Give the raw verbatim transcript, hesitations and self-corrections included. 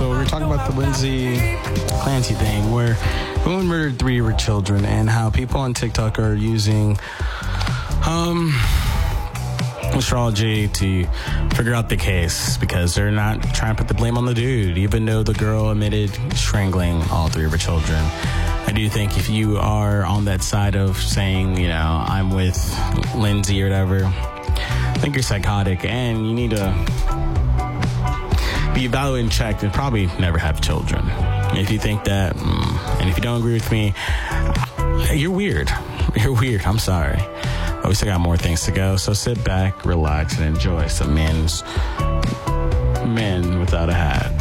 So we were talking about the Lindsay Clancy thing, where the woman murdered three of her children, and how people on TikTok are using um, astrology to figure out the case, because they're not trying to put the blame on the dude, even though the girl admitted strangling all three of her children. I do think if you are on that side of saying, you know, I'm with Lindsay or whatever, I think you're psychotic, and you need to be evaluated and checked and probably never have children. If you think that, mm, and if you don't agree with me, you're weird. You're weird. I'm sorry. But we still got more things to go. So sit back, relax, and enjoy some men's men without a hat.